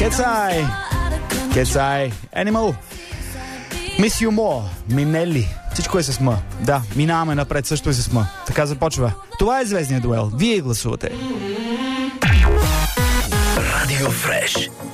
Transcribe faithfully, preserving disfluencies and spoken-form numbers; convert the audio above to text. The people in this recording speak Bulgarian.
Cat's Eye, Animal, Miss You More, Минели. Всичко е с М. Да, минаваме напред, също е с М. Така започва. Това е звездният дуел. Вие гласувате. Радио Фреш.